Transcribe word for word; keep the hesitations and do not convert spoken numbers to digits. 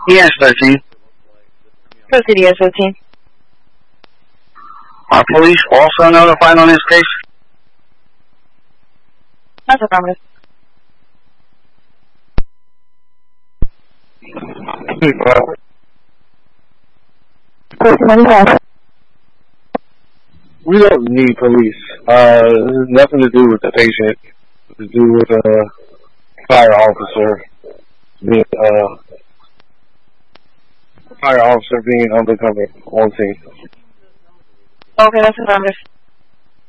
E S thirteen. Proceed, E S thirteen. Are police also notified on this case? That's affirmative. We don't need police. Uh, this has nothing to do with the patient. It's to do with a uh, fire officer being uh fire officer being undercover on scene. Okay, that's affirmative.